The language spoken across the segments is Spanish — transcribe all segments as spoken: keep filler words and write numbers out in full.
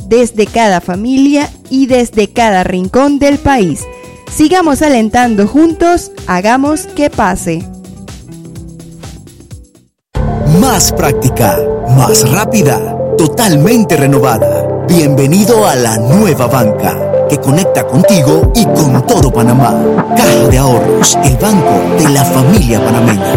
desde cada familia y desde cada rincón del país. Sigamos alentando juntos, hagamos que pase. Más práctica, más rápida, totalmente renovada. Bienvenido a la nueva banca, que conecta contigo y con todo Panamá. Caja de Ahorros, el banco de la familia panameña.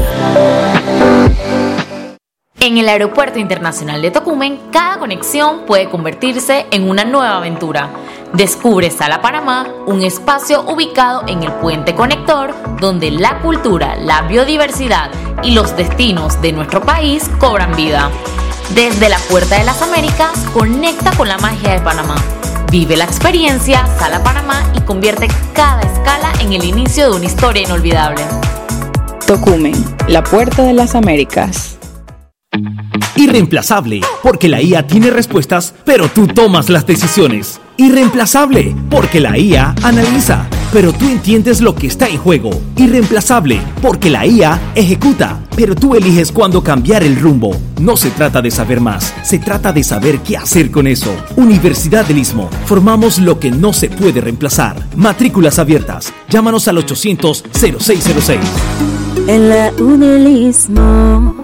En el Aeropuerto Internacional de Tocumen, cada conexión puede convertirse en una nueva aventura. Descubre Sala Panamá, un espacio ubicado en el puente conector, donde la cultura, la biodiversidad y los destinos de nuestro país cobran vida. Desde la Puerta de las Américas, conecta con la magia de Panamá. Vive la experiencia Sala Panamá y convierte cada escala en el inicio de una historia inolvidable. Tocumen, la Puerta de las Américas. Irreemplazable, porque la I A tiene respuestas, pero tú tomas las decisiones. Irreemplazable, porque la I A analiza, pero tú entiendes lo que está en juego. Irreemplazable, porque la I A ejecuta, pero tú eliges cuándo cambiar el rumbo. No se trata de saber más, se trata de saber qué hacer con eso. Universidad del Istmo, formamos lo que no se puede reemplazar. Matrículas abiertas, llámanos al ochocientos cero seis cero seis. En la U del Istmo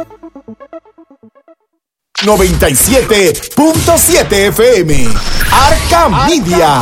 noventa y siete punto siete F M. Arca Media.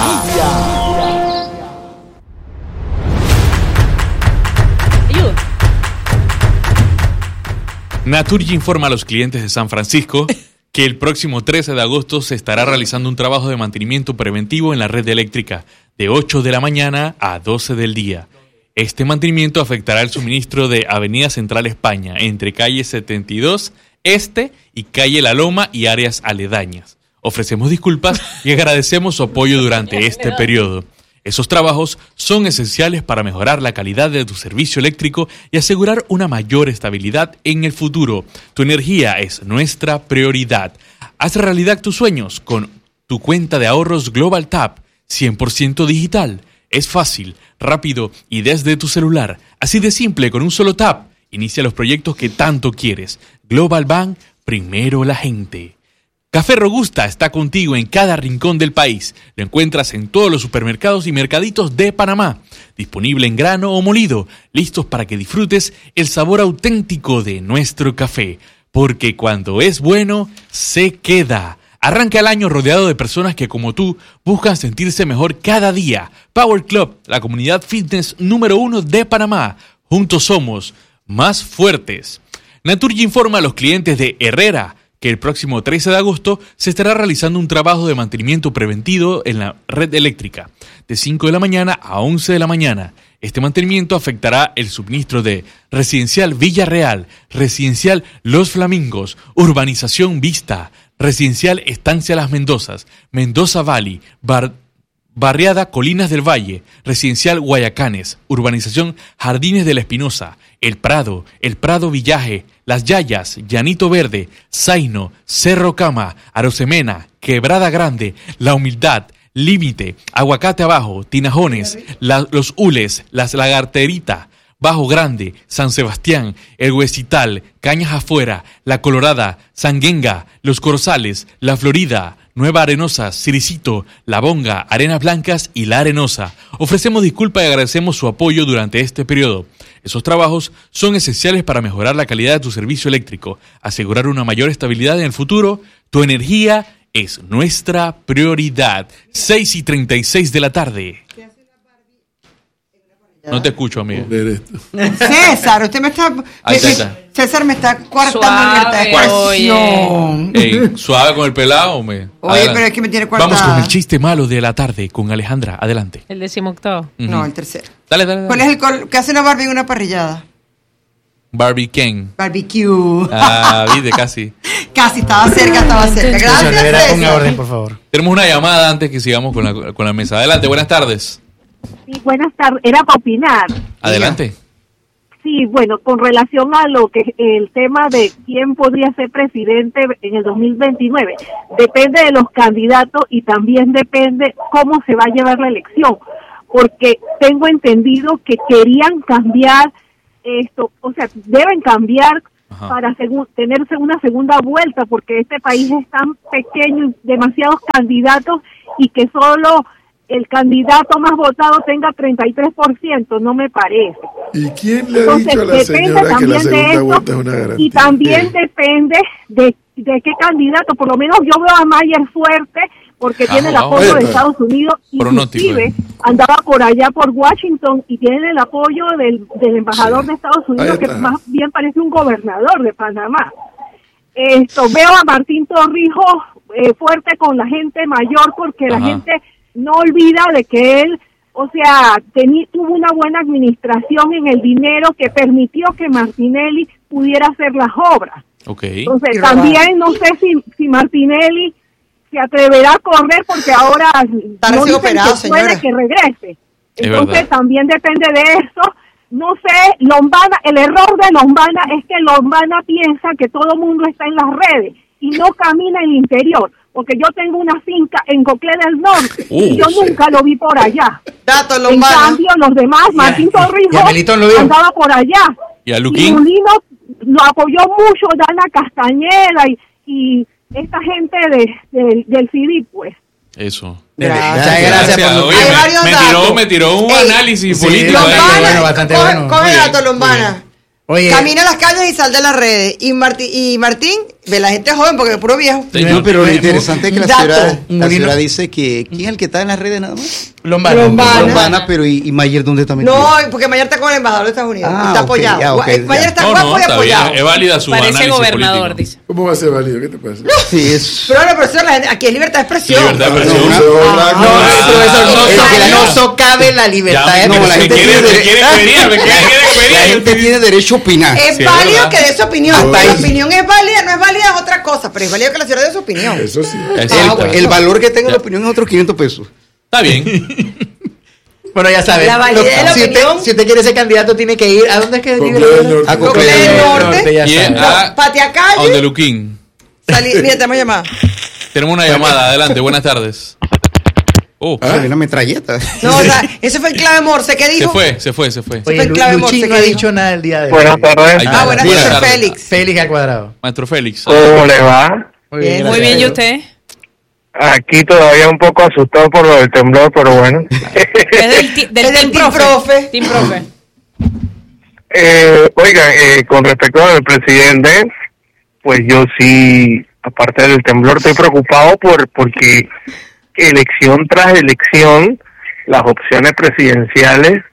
Naturgy informa a los clientes de San Francisco que el próximo trece de agosto se estará realizando un trabajo de mantenimiento preventivo en la red eléctrica de ocho de la mañana a doce del día. Este mantenimiento afectará el suministro de Avenida Central España entre calle setenta y dos Este y calle La Loma y áreas aledañas. Ofrecemos disculpas y agradecemos su apoyo durante este periodo. Esos trabajos son esenciales para mejorar la calidad de tu servicio eléctrico y asegurar una mayor estabilidad en el futuro. Tu energía es nuestra prioridad. Haz realidad tus sueños con tu cuenta de ahorros Global Tap, cien por ciento digital. Es fácil, rápido y desde tu celular. Así de simple, con un solo tap. Inicia los proyectos que tanto quieres. Global Bank, primero la gente. Café Robusta está contigo en cada rincón del país. Lo encuentras en todos los supermercados y mercaditos de Panamá. Disponible en grano o molido, listos para que disfrutes el sabor auténtico de nuestro café. Porque cuando es bueno, se queda. Arranca el año rodeado de personas que, como tú, buscan sentirse mejor cada día. Power Club, la comunidad fitness número uno de Panamá. Juntos somos más fuertes. Naturgy informa a los clientes de Herrera que el próximo trece de agosto se estará realizando un trabajo de mantenimiento preventivo en la red eléctrica, de cinco de la mañana a once de la mañana. Este mantenimiento afectará el suministro de Residencial Villarreal, Residencial Los Flamingos, Urbanización Vista, Residencial Estancia Las Mendozas, Mendoza Valley, Bar Barriada Colinas del Valle, Residencial Guayacanes, Urbanización Jardines de la Espinosa, El Prado, El Prado Villaje, Las Yayas, Llanito Verde, Zaino, Cerro Cama, Arosemena, Quebrada Grande, La Humildad, Límite, Aguacate Abajo, Tinajones, la, Los Hules, Las Lagarterita, Bajo Grande, San Sebastián, El Huesital, Cañas Afuera, La Colorada, Sanguenga, Los Corozales, La Florida, Nueva Arenosa, Siricito, La Bonga, Arenas Blancas y La Arenosa. Ofrecemos disculpas y agradecemos su apoyo durante este periodo. Esos trabajos son esenciales para mejorar la calidad de tu servicio eléctrico, asegurar una mayor estabilidad en el futuro. Tu energía es nuestra prioridad. seis y treinta y seis de la tarde. No te escucho, amigo. César, usted me está... Ahí está, está. César me está coartando en esta expresión. Ey, suave con el pelado, me. Oye, Adelante. pero es que me tiene coartada. Vamos con el chiste malo de la tarde con Alejandra. Adelante. El decimoctavo. Uh-huh. No, el tercero. Dale, dale, dale. ¿Cuál es el col que hace una Barbie en una parrillada? Barbie Ken. Barbecue. Ah, viste, casi. Casi, estaba cerca, estaba cerca. Gracias, César. Ponga orden, por favor. Tenemos una llamada antes que sigamos con la, con la mesa. Adelante, buenas tardes. Sí, buenas tardes. Era para opinar. Adelante. Sí, bueno, con relación a lo que el tema de quién podría ser presidente en el dos mil veintinueve, depende de los candidatos y también depende cómo se va a llevar la elección, porque tengo entendido que querían cambiar esto, o sea, deben cambiar Ajá. para segu- tenerse una segunda vuelta, porque este país es tan pequeño y demasiados candidatos y que solo el candidato más votado tenga treinta y tres por ciento, no me parece. ¿Y quién le ha Entonces, dicho a la señora que la segunda vuelta es una garantía? Y también ¿Qué? depende de, de qué candidato, por lo menos yo veo a Mayer fuerte, porque Ah, tiene el wow. apoyo de Oye, Estados Unidos, pronóstico, inclusive eh. andaba por allá por Washington y tiene el apoyo del, del embajador Sí. de Estados Unidos, Ahí que está. más bien parece un gobernador de Panamá. Esto, veo a Martín Torrijos eh, fuerte con la gente mayor, porque la Ajá. gente no olvida de que él, o sea, tení, tuvo una buena administración en el dinero que permitió que Martinelli pudiera hacer las obras. Ok. Entonces, Y robar. también no sé si, si Martinelli se atreverá a correr, porque ahora no recién dicen operado, que puede señora. que regrese. Es Entonces, verdad. también depende de eso. No sé, Lombana, el error de Lombana es que Lombana piensa que todo el mundo está en las redes y no camina en el interior, porque yo tengo una finca en Coclé del Norte Uh, y yo sí. nunca lo vi por allá. Dato, En Lombana. cambio, los demás, Martín y a Torrijos Melitón lo vio. andaba por allá. ¿Y a Y Luquín? Mulino lo apoyó mucho, Dana Castañeda y, y esta gente de, de- del C D, pues. Eso. Gracias, Muchas gracias por lo Oye, Hay me, varios me datos. tiró, me tiró un Ey, análisis sí, político. ahí. Lombana, bueno, bastante coge, bueno. coge Muy dato, bien, Lombana. Oye, Camina a las calles y sal de las redes. Y Martín, y Martín ve la gente joven porque es puro viejo. Sí, No, no, Pero lo me- interesante es que la dato. señora, la Molino. señora dice que ¿quién es el que está en las redes nada más? Lombana. Lombana. Lombana, pero ¿y, y Mayer dónde está metido? No, porque Mayer está con el embajador de Estados Unidos. Ah, está ok, apoyado. ya, ok, Gua- Mayer ya. está No, guapo no, y está bien. apoyado. Es válida su Parece análisis gobernador, político. dice. ¿Cómo va a ser válido? ¿Qué te pasa? Sí, es... Pero la profesora, la gente- aquí es libertad de expresión. Libertad de No, expresión. no, no, Ah, No, Ah, profesor, no, el so- que la- no socave la libertad. Ya, de no, no, la expresión. me gente quiere, tiene- me quiere que venir, me quiere que La venir. gente tiene derecho a opinar. Es Sí, es válido verdad. que dé su opinión. Hasta La ahí. opinión es válida, no es válida es otra cosa, pero es válido que la señora dé su opinión. Eso sí. Exacto. Ah, bueno. El valor que tenga Ya. la opinión es otros quinientos pesos. Está bien. Bueno, ya saben. La validez de la si, usted, opinión. si usted quiere ser candidato, tiene que ir. ¿A dónde es que Coclé vive? del Norte. A Coclé Coclé del Norte. ya Y saben. a, Patia a calle. donde Luquín. Salí, mira, tenemos llamada. Tenemos una llamada. Adelante, buenas tardes. Oh, ¿Ah? Hay una metralleta. No, o sea, ese fue el clave Morse. ¿Qué se dijo? fue, se fue, se fue. Oye, fue Lu- clave, Luchín Morse, no ha ¿qué dicho nada el día de hoy. Buenas tardes. Ahí Ah, está. buenas Buenas tardes, tardes. Félix. Félix al cuadrado. Maestro Félix. ¿Cómo le va? Muy Bien, Muy gracias. bien, ¿y usted? Aquí todavía un poco asustado por lo del temblor, pero bueno. Es del, ti- del Es del team team profe. profe. Team profe. eh, oiga, eh, con respecto al presidente, pues yo sí, aparte del temblor, estoy preocupado por porque elección tras elección, las opciones presidenciales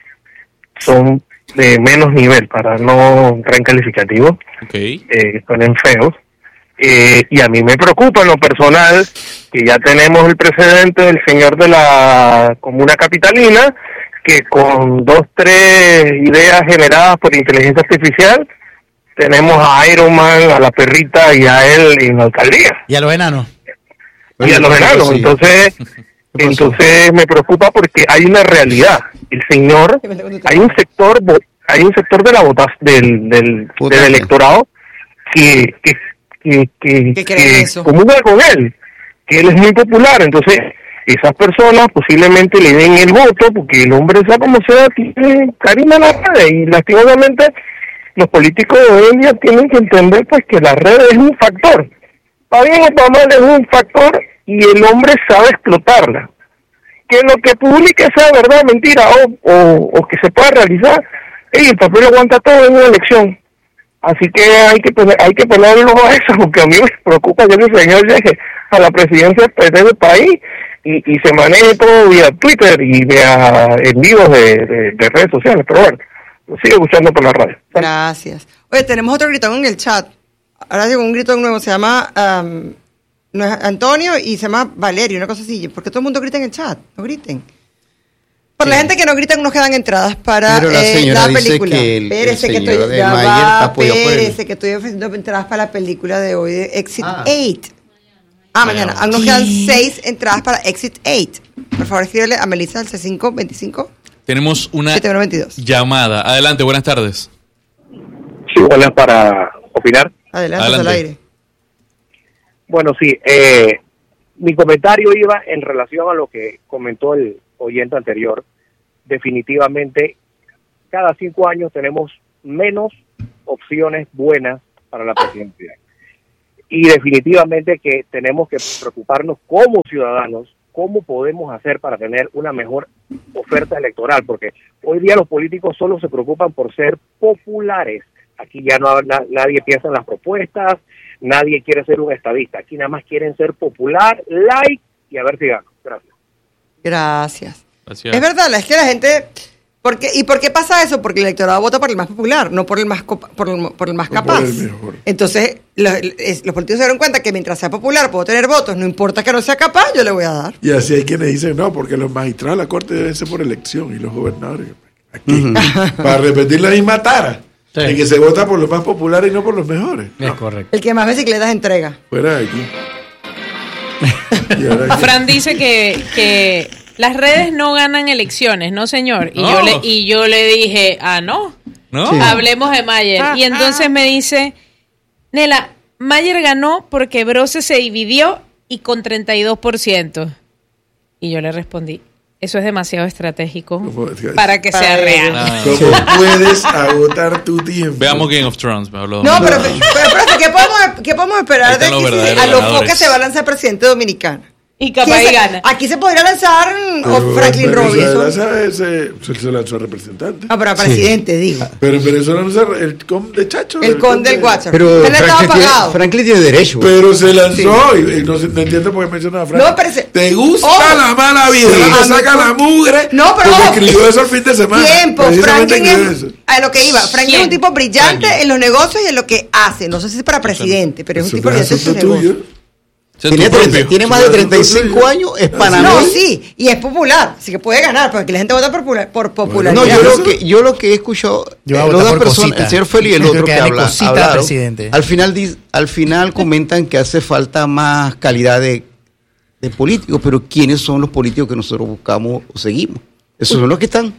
son de menos nivel, para no entrar en calificativo, Ok. eh, suenen feos. Eh, y a mí me preocupa en lo personal que ya tenemos el precedente del señor de la comuna capitalina, que con dos, tres ideas generadas por inteligencia artificial, tenemos a Iron Man, a la perrita y a él en la alcaldía. Y a los enanos. Y a los enanos. Sí. Entonces, entonces me preocupa porque hay una realidad. El señor, hay un sector, vo- hay un sector de la votación del, del, Puta. del electorado que, que que, que, ¿Qué creen que eso? comulga con él, que él es muy popular. Entonces, esas personas posiblemente le den el voto, porque el hombre, sea como sea, tiene carisma en las redes, y lastimosamente los políticos de hoy en día tienen que entender pues que las redes es un factor, para bien o para mal es un factor, y el hombre sabe explotarla. Que lo que publique sea verdad, mentira, o, o, o que se pueda realizar, y el papel aguanta todo en una elección. Así que hay que poner, hay que ponerle ojo a eso, porque a mí me preocupa que el señor llegue a la presidencia del país y, y se maneje todo vía Twitter y vía en vivos de, de, de redes sociales. Pero bueno, lo sigo escuchando por la radio. Gracias. Oye, tenemos otro gritón en el chat. Ahora llegó un gritón nuevo, se llama um, no es Antonio y se llama Valerio, una cosa así. Porque todo el mundo grita en el chat, no griten. Por la gente que no grita, nos quedan entradas para Pero la eh, señora la dice película. que el- Espérese el que señor estoy, de ya Mayer va, está apoyado por él. espérese que estoy ofreciendo entradas para la película de hoy de Exit Ah. ocho. Ah, mañana. Aún nos quedan seis entradas para Exit ocho. Por favor, escríbele a Melissa al C cinco veinticinco. Tenemos una setenta y uno veintidós. llamada. Adelante, buenas tardes. Sí, buenas para opinar. Adelante, Adelante. al aire. Bueno, sí, eh, mi comentario iba en relación a lo que comentó el oyente anterior. Definitivamente, cada cinco años tenemos menos opciones buenas para la presidencia. Y definitivamente que tenemos que preocuparnos como ciudadanos cómo podemos hacer para tener una mejor oferta electoral, porque hoy día los políticos solo se preocupan por ser populares. Aquí ya no na, nadie piensa en las propuestas, nadie quiere ser un estadista, aquí nada más quieren ser popular, like y a ver si gano. Gracias. Gracias. Gracias. Es verdad, es que la gente... ¿Por qué? ¿Y por qué pasa eso? Porque el electorado vota por el más popular, no por el más copa, por, el, por el más No capaz. por el mejor. Entonces, los, es- los políticos se dieron cuenta que mientras sea popular puedo tener votos, no importa que no sea capaz, yo le voy a dar. Y así hay quienes dicen, no, porque los magistrados de la corte deben ser por elección y los gobernadores. Aquí, para repetir la misma tara. Sí. En que se vota por los más populares y no por los mejores. Es No, correcto. El que más bicicletas entrega. fuera de aquí. Y ahora que- Fran dice que, que las redes no ganan elecciones, ¿no, señor? Y, No. yo, le, y yo le dije, ah, no. ¿No? Sí. Hablemos de Mayer. Y entonces me dice, Nela, Mayer ganó porque Brose se dividió y con treinta y dos por ciento. Y yo le respondí, eso es demasiado estratégico ¿Cómo es que- para que sea real. Ah. ¿Cómo puedes agotar tu tiempo? Veamos Game of Thrones, me habló. No, pero, pero, pero ¿qué, podemos, ¿qué podemos Ahí esperar de están los que si verdaderos a lo ganadores. que se va a lanzar presidente dominicano? Y capaz ¿Quién y se- gana. Aquí se podría lanzar mm, o Pero Franklin Venezuela, Robinson. ¿sabes? Se, se, se lanzó a representante. Ah, pero a presidente, digo. Pero en Venezuela no se, el con de Chacho. El conde del WhatsApp. Pero Él estaba Franklin tiene, pagado. Franklin tiene derecho. Pero se lanzó y, y no, se- no entiendo por qué menciona a Frank. No, pero se- ¿Te gusta Ojo. la mala vida? Sí. La que A saca mí- la mugre. No, pero porque ojo. escribió eso el fin de semana. Tiempo, Precisamente Franklin escribió es eso. a lo que iba. Franklin ¿Quién? es un tipo brillante Franklin. en los negocios y en lo que hace. No sé si es para presidente, pero es un Eso tipo es brillante en sus asunto negocios. tuyo. Ese es Tiene, tu treinta propio. tiene más de treinta y cinco años, es panameño. No, sí, y es popular, así que puede ganar, porque la gente vota por, popula- por popularidad. No, yo Bueno, lo que yo lo que he escuchado, Yo voy a eh, votar las dos por personas, Cosita. el señor Feli y el Creo otro que que dale habla, Cosita, hablaron, presidente. al final di- al final comentan que hace falta más calidad de, de políticos, pero ¿quiénes son los políticos que nosotros buscamos o seguimos? Esos son los que están.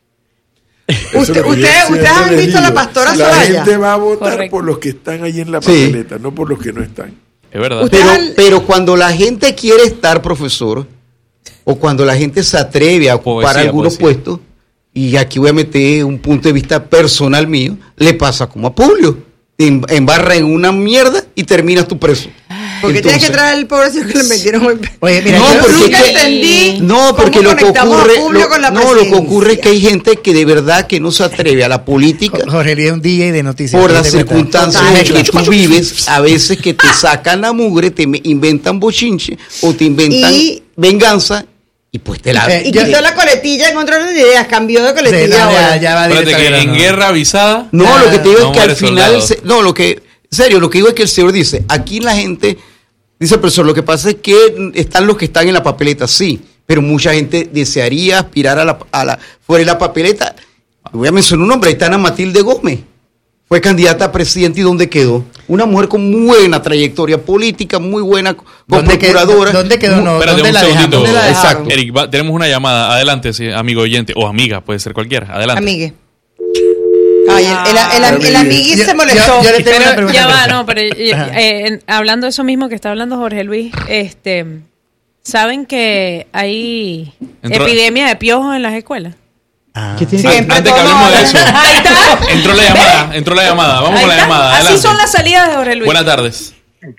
Eso Usted- es lo que yo ustedes- siempre ustedes han les visto a la digo. pastora La Soraya. gente va a votar Correcto. por los que están ahí en la Sí. papeleta, no por los que no están. Es verdad. Usted- Pero, al- pero cuando la gente quiere estar, profesor, o cuando la gente se atreve a ocupar Poesía, algunos poesía. puestos, y aquí voy a meter un punto de vista personal mío, le pasa como a Publio. Te em- embarra en una mierda y terminas tu preso. Porque tienes que Entonces- traer el pobrecito que le metieron muy... Oye, mira, No, yo- porque nunca es que- entendí No, porque cómo lo que conectamos a ocurre, Publio lo- con la no, lo que presidencia. ocurre es que hay gente que de verdad que no se atreve a la política Jorge Luis es un D J de noticias. por ¿te las das cuenta? circunstancias Total. en que tú vives, a veces que te sacan la mugre, te me- inventan bochinche o te inventan Y- venganza y pues te la... Eh, Y Yo- quitó la coletilla en otras ideas, cambió de Sí, coletilla no, ya, ahora. ya va Espérate directo que al en grano. guerra avisada. No, lo que te digo No es que al muere final, soldado. se- no, lo que, en serio, lo que digo es que el señor dice, aquí la gente, dice el profesor, lo que pasa es que están los que están en la papeleta, sí, pero mucha gente desearía aspirar a la, a la fuera de la papeleta. Voy a mencionar un nombre, ahí está Ana Matilde Gómez, fue candidata a presidente y ¿dónde quedó? Una mujer con muy buena trayectoria política, muy buena como ¿Dónde quedó? procuradora. ¿Dónde quedó? No, Espérate ¿dónde un la segundito. dejamos? ¿Dónde la dejaron? Exacto. Eric, va- tenemos una llamada. Adelante, sí, amigo oyente. O amiga, puede ser cualquiera. Adelante. Amigue. Ay, el, el, el, el, el amigui Yo- se molestó. yo- yo le tengo una Pero pregunta ya va, personal. no, pero eh, Ajá. eh, en- hablando de eso mismo que está hablando Jorge Luis, este, ¿saben que hay Entró- epidemia de piojos en las escuelas? Ah. ¿Qué tiene? Siempre Antes que todo hablemos de mal. eso. Ahí está. Entró la llamada. Entró la llamada. Vamos Ahí con la está. llamada. Así Adelante. son las salidas de Jorge Luis. Buenas tardes.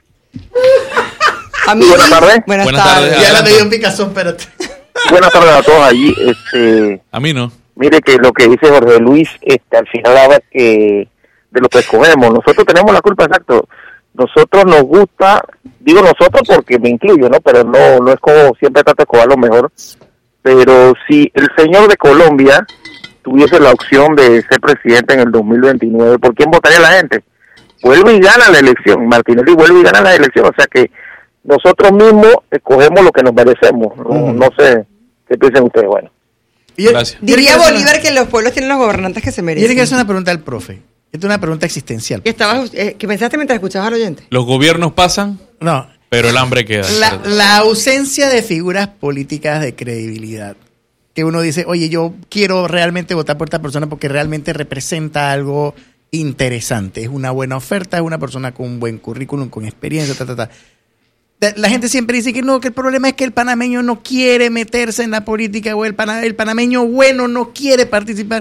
Amigui, Buenas tardes. Buenas, Buenas tardes. tardes. Ya la Adelante. me dio un picazón, espérate. Buenas tardes a todos allí. Este, A mí no. mire que lo que dice Jorge Luis, este, al final habla que de lo que escogemos. Nosotros tenemos la culpa, exacto. Nosotros nos gusta, digo nosotros porque me incluyo, ¿no? Pero no, no es como siempre trato de escoger lo mejor. Pero si el señor de Colombia tuviese la opción de ser presidente en el dos mil veintinueve, ¿por quién votaría la gente? Vuelve y gana la elección. Martinelli vuelve y gana la elección. O sea que nosotros mismos escogemos lo que nos merecemos. No, no sé qué piensan ustedes. Bueno. Y yo- Gracias. yo le Diría quiero hacer Bolívar que los pueblos tienen los gobernantes que se una- Yo le merecen. quiero hacer una pregunta al profe. Esta es una pregunta existencial. ¿Qué, estabas, eh, ¿Qué pensaste mientras escuchabas al oyente? Los gobiernos pasan, No, pero el hambre queda. la, la ausencia de figuras políticas de credibilidad. Que uno dice, oye, yo quiero realmente votar por esta persona porque realmente representa algo interesante. Es una buena oferta, es una persona con un buen currículum, con experiencia, ta, ta, ta. La- La gente siempre dice que no, que el problema es que el panameño no quiere meterse en la política o el, pana- el panameño bueno no quiere participar.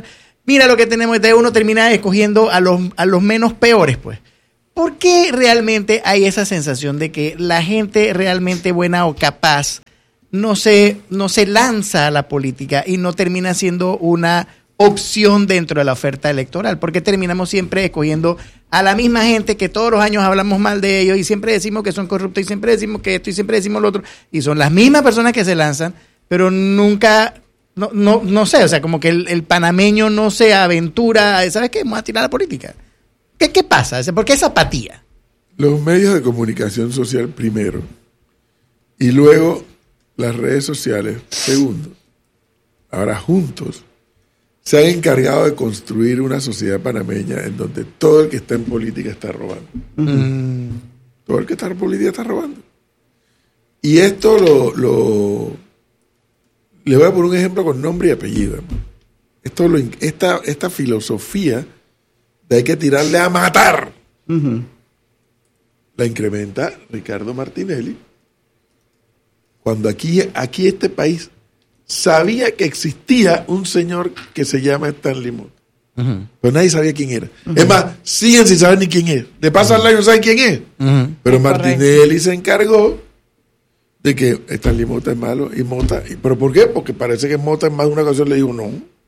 mira lo que tenemos, de uno termina escogiendo a los, a los menos peores, pues. ¿Por qué realmente hay esa sensación de que la gente realmente buena o capaz no se, no se lanza a la política y no termina siendo una opción dentro de la oferta electoral? ¿Por qué terminamos siempre escogiendo a la misma gente que todos los años hablamos mal de ellos y siempre decimos que son corruptos y siempre decimos que esto y siempre decimos lo otro? Y son las mismas personas que se lanzan, pero nunca, no, no, no sé, o sea, como que el, el panameño no se aventura, ¿sabes qué? Vamos a tirar a la política. ¿Qué, qué pasa? ¿Por qué esa apatía? Los medios de comunicación social primero y luego las redes sociales segundo. Ahora juntos se han encargado de construir una sociedad panameña en donde todo el que está en política está robando. Mm. Todo el que está en política está robando. Y esto lo, lo le voy a poner un ejemplo con nombre y apellido. Esto lo, esta, esta filosofía de hay que tirarle a matar, uh-huh, la incrementa Ricardo Martinelli cuando aquí, aquí este país sabía que existía un señor que se llama Stanley Mota. Uh-huh. Pero nadie sabía quién era. Uh-huh. Es más, siguen sin saber ni quién es. Le pasa al año, no saben quién es. Uh-huh. Pero Martinelli Correcto. se encargó de que Stanley Mota es malo y Mota. Y, ¿pero por qué? Porque parece que Mota en más de una ocasión le dijo no.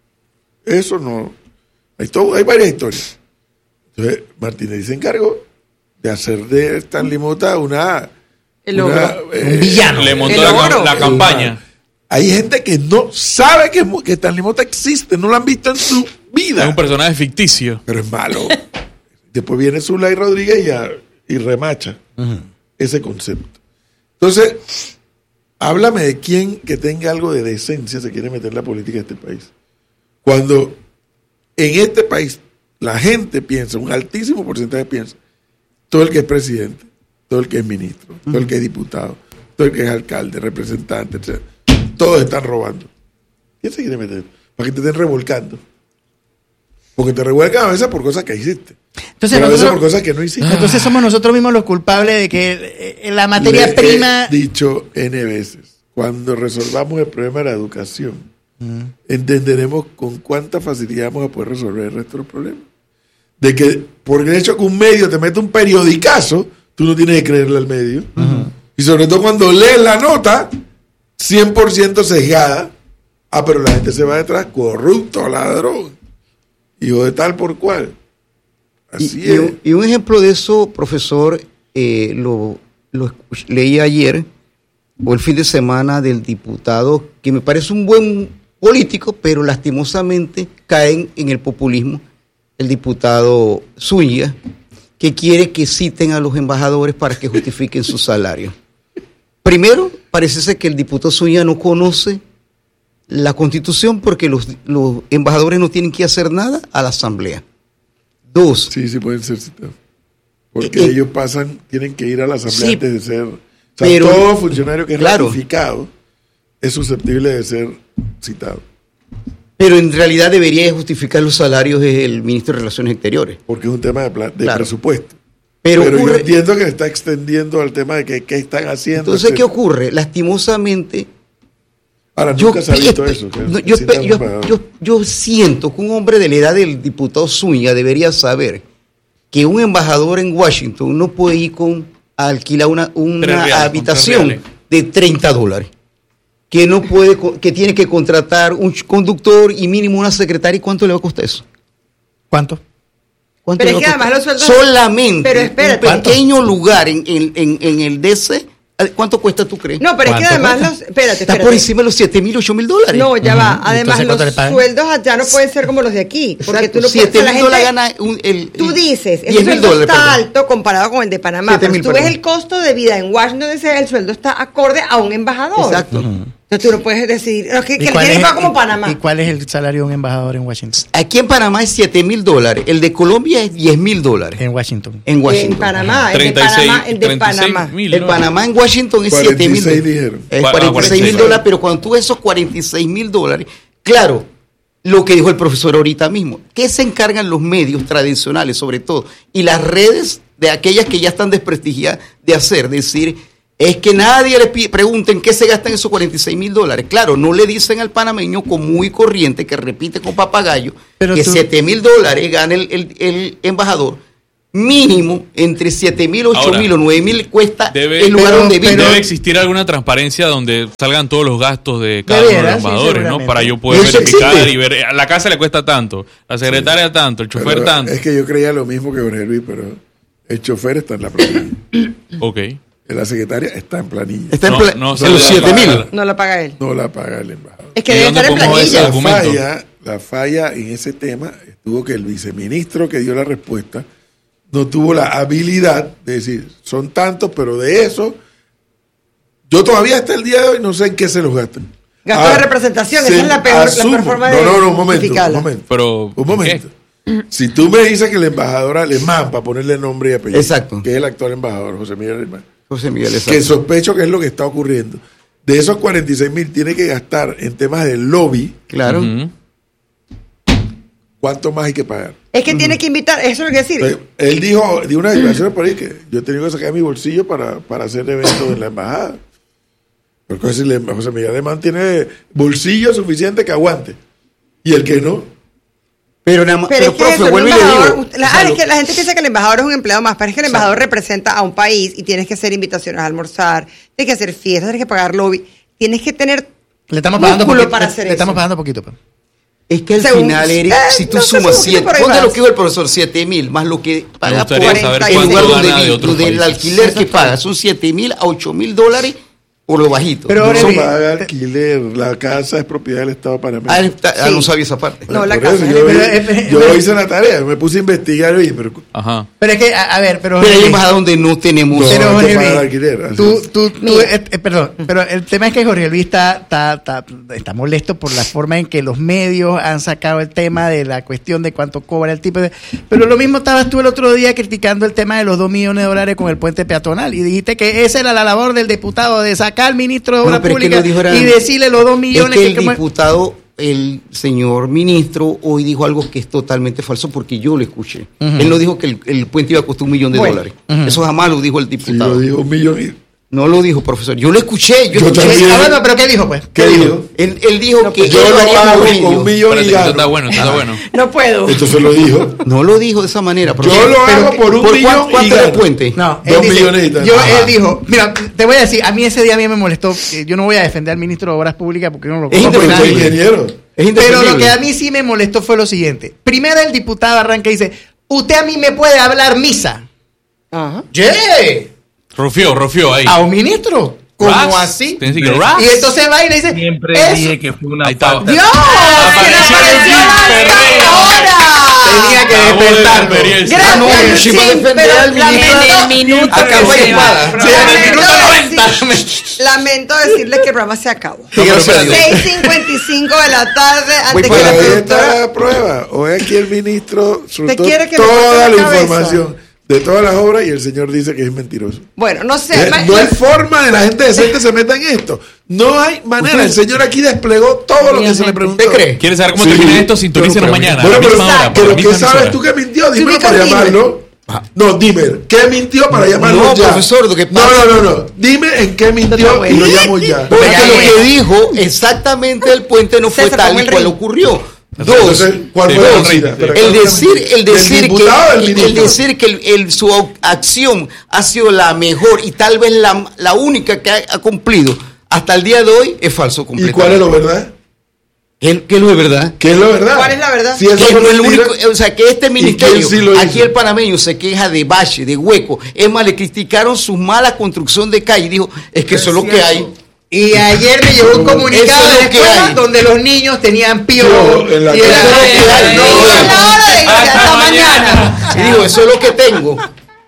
Eso no. Hay, todo, hay varias historias. Entonces, Martinelli se encargó de hacer de Stanley Mota una. El una, eh, un villano. Le montó la, la campaña. Hay gente que no sabe que, que Stanley Mota existe, no lo han visto en su vida. Es un personaje ficticio. Pero es malo. Después viene Zulay Rodríguez y, a, y remacha uh-huh. ese concepto. Entonces, háblame de quién que tenga algo de decencia se quiere meter en la política de este país. Cuando en este país la gente piensa, un altísimo porcentaje piensa, todo el que es presidente, todo el que es ministro, uh-huh. todo el que es diputado, todo el que es alcalde, representante, etcétera, todos están robando. ¿Quién se quiere meter? Para que te estén revolcando. Porque te revuelcan a veces por cosas que hiciste. Entonces, pero a veces nosotros, por cosas que no hiciste. Entonces somos nosotros mismos los culpables de que eh, la materia Le prima... he dicho N veces, cuando resolvamos el problema de la educación, uh-huh. entenderemos con cuánta facilidad vamos a poder resolver el resto de los problemas. De que por el hecho que un medio te mete un periodicazo, tú no tienes que creerle al medio. Uh-huh. Y sobre todo cuando lees la nota, cien por ciento sesgada. Ah, pero la gente se va detrás, corrupto, ladrón, hijo de tal por cual. Así y, es. Y un, y un ejemplo de eso, profesor, eh, lo, lo leí ayer o el fin de semana del diputado, que me parece un buen político, pero lastimosamente caen en el populismo, el diputado Zúñiga, que quiere que citen a los embajadores para que justifiquen su salario. Primero, parece ser que el diputado Zúñiga no conoce la Constitución porque los, los embajadores no tienen que hacer nada a la Asamblea. Dos. Sí, sí pueden ser citados. Porque eh, ellos pasan, tienen que ir a la Asamblea sí, antes de ser... O sea, pero, todo funcionario que es claro, ratificado es susceptible de ser citado. Pero en realidad debería justificar los salarios el ministro de Relaciones Exteriores. Porque es un tema de, pla- de claro. presupuesto. Pero, Pero ocurre, yo entiendo que le está extendiendo al tema de que, qué están haciendo. Entonces, etcétera. ¿qué ocurre? Lastimosamente... Ahora, yo, nunca se ha visto eso. No, yo, yo, yo, yo siento que un hombre de la edad del diputado Zúñiga debería saber que un embajador en Washington no puede ir con a alquilar una, una reales, habitación de treinta dólares. Que no puede, que tiene que contratar un conductor y mínimo una secretaria. ¿Y cuánto le va a costar eso? ¿Cuánto? ¿Cuánto pero le es va que a además los costar? sueldos... Solamente pero espérate, un pequeño lugar en, en, en, en el D C. ¿Cuánto cuesta, tú crees? No, pero es que además cuesta? los... Espérate, Está espérate. por encima de los siete mil, ocho mil dólares. No, ya uh-huh. va. Además, Entonces, los sueldos allá no pueden ser como los de aquí. Porque tú no puedes... siete mil gente, dólares gana un, el, Tú dices, el diez mil sueldo dólares, está perdón. alto comparado con el de Panamá. siete Pero mil, tú ves perdón. el costo de vida en Washington, D C, el sueldo está acorde a un embajador. Exacto. Uh-huh. Entonces tú no puedes decir no, que, que ¿Y el cuál tiene es- que pagar como Panamá. ¿Y cuál es el salario de un embajador en Washington? Aquí en Panamá es siete mil dólares. El de Colombia es diez mil dólares. En Washington. En Washington. En Panamá, el de treinta y seis, Panamá, el de treinta y seis Panamá. mil, El ¿no? Panamá en Washington es siete mil. cuarenta y seis dijeron. Es Ah, cuarenta y seis mil cuarenta y seis. dólares, pero cuando tú ves esos cuarenta y seis mil dólares, claro, lo que dijo el profesor ahorita mismo, ¿qué se encargan los medios tradicionales sobre todo? Y las redes de aquellas que ya están desprestigiadas de hacer, decir, es que nadie le pi- pregunte en qué se gastan esos cuarenta y seis mil dólares. Claro, no le dicen al panameño común y corriente que repite con papagayo Pero que tú- siete mil dólares gana el, el- el embajador. Mínimo entre siete mil, ocho mil o nueve mil cuesta Debe, el lugar pero- donde vive. debe existir alguna transparencia donde salgan todos los gastos de cada Debiera, uno de los sí, embajadores, ¿no? seguramente. Para yo poder ¿Y eso verificar existe? y ver, a la casa le cuesta tanto, la secretaria tanto, el chofer Pero tanto. es que yo creía lo mismo que Jorge Luis, pero el chofer está en la planilla. Ok. La secretaria está en planilla. Está en No, pla- no, en sale los la siete mil. paga. No la paga él. No la paga el embajador. Es que ¿Y debe dónde estar en pongo ese planilla. La documento? falla, la falla en ese tema estuvo que el viceministro que dio la respuesta no tuvo la habilidad de decir, son tantos, pero de eso, yo todavía hasta el día de hoy no sé en qué se los gastan. Gasto de representación, esa se es la peor, la asumo- peor forma no, de no, no, un momento, un justificarla. momento. Pero, Un momento. Si tú me dices que la embajadora alemán, para ponerle nombre y apellido, Exacto. que es el actual embajador, José Miguel Alemán, José Miguel, que exacto. sospecho que es lo que está ocurriendo, de esos cuarenta y seis mil tiene que gastar en temas de lobby, Claro. Ujú. ¿cuánto más hay que pagar? Es que tiene que invitar, eso es lo que decir. Pues, él dijo, dio una declaración por ahí que yo he tenido que sacar mi bolsillo para, para hacer eventos en la embajada. Porque si le- José Miguel Alemán tiene bolsillo suficiente que aguante. Y el que no. Pero nada más, Pero, pero, es que profe, eso, el vuelvo y le embajador, digo. usted- la, o sea, ah, es lo- que la gente piensa que el embajador es un empleado más, pero es que el embajador representa a un país y tienes que hacer invitaciones a almorzar, tienes que hacer fiestas, tienes que pagar lobby, tienes que tener Le estamos pagando músculo poquito, para le, hacer le eso. estamos pagando poquito. pues. Es que al Según- final, Eric, eh, si tú no sé, sumas un poquito siete, por ahí ponte más. lo que dijo el profesor, siete mil, más lo que paga por gustaría saber el cuánto lugar gana donde de vive, otros del países. alquiler que paga, son siete mil a ocho mil dólares por lo bajito. Pero No ahora se bien, paga alquiler, la casa es propiedad del Estado panameño. Ah, está- ah, Sí. no sabía esa parte. No, la Por casa eso es yo, Pero, vi- eh, yo pero- hice la tarea, me puse a investigar, oye, pero Ajá. Pero es que, a, a ver, pero... Pero hay Jorge, embajadas donde no tenemos. No, pero hay que Jorge pagar Luis, alquiler, así tú, es. tú, tú, Mira. eh, eh, perdón, pero el tema es que Jorge Luis está, está, está, está molesto por la forma en que los medios han sacado el tema de la cuestión de cuánto cobra el tipo de... Pero lo mismo estabas tú el otro día criticando el tema de los dos millones de dólares con el puente peatonal y dijiste que esa era la labor del diputado, de sacar al ministro de No, Obras pero es que Públicas lo dijo era- y decirle los dos Es millones que el como- diputado, el señor ministro, hoy dijo algo que es totalmente falso porque yo lo escuché. Ujú. Él no dijo que el, el puente iba a costar un millón de Bueno. dólares. Ujú. Eso jamás lo dijo el Sí, diputado. lo dijo un millón y... No lo dijo, profesor. Yo lo escuché. Yo, Yo escuché. también. Ah, bueno, pero ¿qué dijo pues? ¿Qué dijo? Él, él dijo que Yo él lo haría hago un con un vídeo. millón Espérate, y que esto gano. está bueno, esto está bueno. No puedo. Entonces lo dijo. No lo dijo de esa manera. Yo profesor. lo Pero hago que- por un millón cuánto- y ¿Cuánto es el gano. puente? No, él Dos dice- millones y tanto. Yo, Ajá. él dijo, mira, te voy a decir, a mí ese día a mí me molestó, eh, yo no voy a defender al ministro de Obras Públicas porque yo no lo Es conozco. Porque indefendible. soy ingeniero. Es Pero indefendible. lo que a mí sí me molestó fue lo siguiente. Primero el diputado arranca y dice, usted a mí me puede hablar misa. Ajá. ¡Ye! Rofió, rofió ahí. A un ministro. ¿Cómo Raps. así? Tienes que decir, "Raps". Y entonces va y le dice, Siempre "Eso- dije que fue una Ahí estaba. falta. ¡Dios! Apareció ¡Que el apareció Jim la Ferreira. hora! Tenía que Acabó de despertarlo. experiencia. Ah, no, Gracias, yo sí voy a Jim, defender pero al ministro. lamento- En el minuto Acá que fue se espada. va. Sí, en el minuto Lamento noventa. decir- Lamento decirle que el programa se acabó. Sí, gracias a Dios. seis cincuenta y cinco de la tarde, Voy antes para que la Pero ahí productora... está la prueba. Hoy aquí el ministro soltó quiere que le toda corte la la cabeza. información de todas las obras y el señor dice que es mentiroso. Bueno, no sé. Eh, ma- no hay forma de la gente decente se meta en esto. No hay manera. El señor aquí desplegó todo lo que se le preguntó. ¿Usted cree? ¿Quieres saber cómo Sí. termina esto? Sintonícenos Pero- mañana. Bueno, a la pero, misma hora, por pero la ¿qué misma sabes emisora. tú que mintió? Dímelo ubicas para Tinder? llamarlo. No, dime, ¿qué mintió para llamarlo No, ya? profesor, lo que No, pasa- no, no, no. Dime en qué mintió y lo llamo ya. Porque Ya, lo ya. que dijo exactamente el puente no fue César, tal ponme y el cual ring. ocurrió. Dos, Entonces, ¿cuál Sí, fue la sí, mentira? sí. Pero el ¿cuál fue la decir, mentira? el ¿Del decir diputado o del que, el ministro? decir que el, el- su acción ha sido la mejor y tal vez la, la única que ha, ha cumplido hasta el día de hoy es falso ¿Y completamente. cuál es lo verdad? ¿Qué, qué es lo de verdad? ¿Qué es lo verdad? ¿Cuál es la verdad? Si eso Que fue no es el mentira, único, o sea, que este ministerio, sí lo hizo? aquí el panameño se queja de bache, de hueco. Es más, le criticaron su mala construcción de calle. Dijo, es que eso es lo que hay. Y ayer me llegó un comunicado Eso es de la lo que escuela hay. donde los niños tenían piojo. Piojo en la Y era casa. lo que hay. No, No, Y a la hora de irse, Hasta hasta mañana. Y digo, eso es lo que tengo.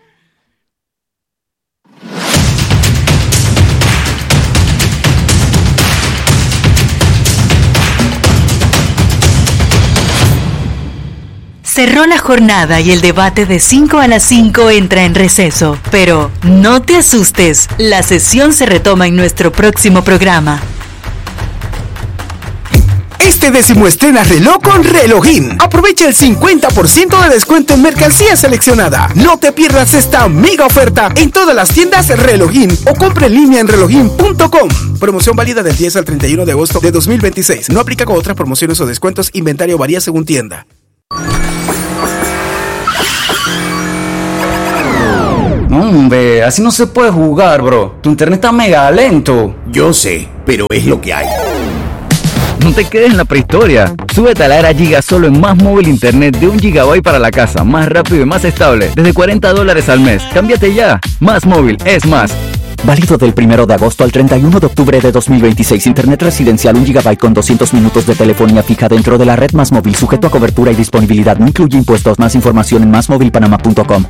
Cerró la jornada y el debate de cinco a las cinco entra en receso. Pero no te asustes, la sesión se retoma en nuestro próximo programa. Este décimo estrena reloj con Relojín. Aprovecha el cincuenta por ciento de descuento en mercancía seleccionada. No te pierdas esta mega oferta en todas las tiendas Relojín o compra en línea en relojín punto com. Promoción válida del diez al treinta y uno de agosto de dos mil veintiséis. No aplica con otras promociones o descuentos. Inventario varía según tienda. No, hombre, así no se puede jugar, bro. Tu internet está mega lento. Yo sé, pero es lo que hay. No te quedes en la prehistoria. Súbete a la era Giga solo en Más Móvil Internet de un gigabyte para la casa, más rápido y más estable, desde cuarenta dólares al mes. Cámbiate ya. Más Móvil es más. Válido del primero de agosto al treinta y uno de octubre de dos mil veintiséis. Internet residencial un gigabyte con doscientos minutos de telefonía fija dentro de la red Más Móvil, sujeto a cobertura y disponibilidad. No incluye impuestos. Más información en más móvil panamá punto com.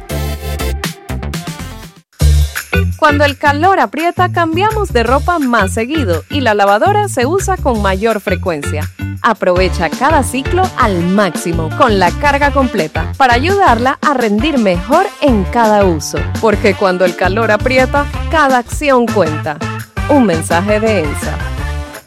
Cuando el calor aprieta, cambiamos de ropa más seguido y la lavadora se usa con mayor frecuencia. Aprovecha cada ciclo al máximo con la carga completa para ayudarla a rendir mejor en cada uso. Porque cuando el calor aprieta, cada acción cuenta. Un mensaje de ENSA.